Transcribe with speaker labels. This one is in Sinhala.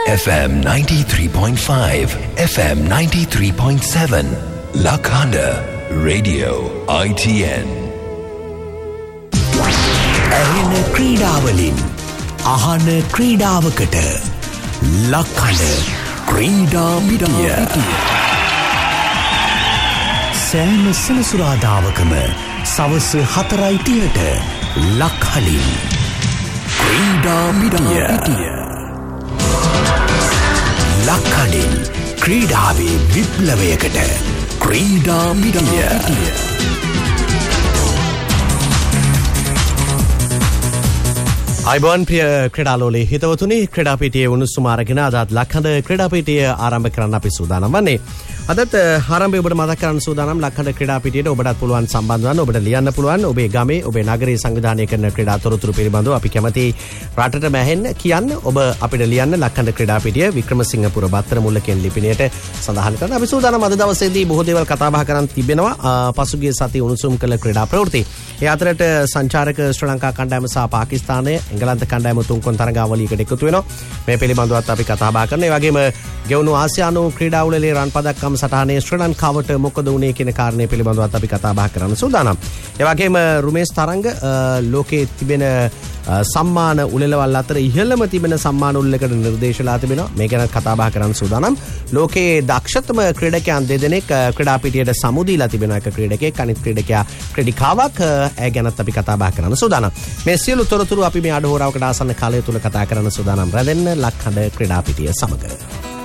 Speaker 1: FM 93.5, FM 93.7, Lakhanda Radio ITN.
Speaker 2: ඇහෙන ක්‍රීඩාවලින් අහන ක්‍රීඩාවකට ලක්හඬ ක්‍රීඩා පිටිය. සෑම සෙනසුරාදාවකම සවස් 4:30ට ලක්හඬින් ක්‍රීඩා පිටිය. ලක්හඬින් ක්‍රීඩාවේ විප්ලවයකට ක්‍රීඩා පිටිය.
Speaker 3: අයිබෝන් ප්‍රිය ක්‍රීඩාලෝලී හිතවතුනි, ක්‍රීඩාපීඨයේ උණුසුම අරගෙන අදත් ලක්හඬ ක්‍රීඩාපීඨය ආරම්භ කරන්න අපි සූදානම් වන්නේ. අදත් ආරම්භය ඔබට මතක් කරන්න සූදානම් ලක්හඬ ක්‍රීඩාපීඨයට ඔබටත් පුළුවන් සම්බන්ධ වන්න. ඔබට ලියන්න පුළුවන් ඔබේ ගමේ ඔබේ නගරයේ සංවිධානය කරන ක්‍රීඩා තොරතුරු පිළිබඳව අපි කැමති රටටම ඇහෙන්න කියන්න ඔබ අපිට ලියන්න. ලක්හඬ ක්‍රීඩාපීඨය වික්‍රමසිංහපුර බත්තර මුල්ල කියන ලිපිණයට සඳහන් කරන අපි සූදානම් අද දවසේදී බොහෝ දේවල් කතා බහ කරන් තිබෙනවා. පසුගිය සතියේ උණුසුම් කළ ක්‍රීඩා ප්‍රවෘත්ති. ඒ අතරට සංචාරක ශ්‍රී ලංකා කණ්ඩායම සහ පාකිස්තානය එංගලන්ත කණ්ඩායම තුන්කොන් තරගාවලියකට එකතු වෙනවා. මේ පිළිබඳවත් අපි කතා බහ කරනවා. ඒ වගේම ගෙවුණු ආසියානු ක්‍රීඩා උළෙලේ රන් පදක්කම් සටහනේ ශ්‍රී ලංකාවට මොකද වුනේ කියන කාරණේ පිළිබඳවත් අපි කතා බහ කරන්න සූදානම්. ඒ වගේම රුමේෂ් තරංග ලෝකයේ තිබෙන සම්මාන උළෙලවල් අතර ඉහළම තිබෙන සම්මාන උළෙලකට නිර්දේශලා තිබෙනවා. මේ ගැන කතා බහ කරන්න සූදානම්. ලෝකයේ දක්ෂතම ක්‍රීඩකයන් දෙදෙනෙක් ක්‍රීඩාපීඨයට සමු දීලා තිබෙනවා. එක ක්‍රීඩකයෙක් අනිත් ක්‍රීඩකයා ක්‍රීඩිකාවක්. ඒ ගැනත් අපි කතා බහ කරන්න සූදානම්. මේ සියලු තොරතුරු අපි මේ අඩ හෝරාවකට ආසන්න කාලය තුල කතා කරන්න සූදානම්. රැඳෙන්න ලක්හඬ ක්‍රීඩාපීඨය සමග.